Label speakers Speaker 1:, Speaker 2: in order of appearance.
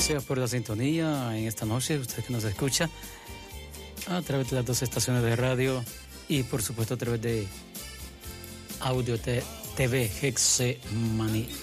Speaker 1: Gracias por la sintonía en esta noche, usted que nos escucha a través de las 2 estaciones de radio y por supuesto a través de Audio TV Hexemaní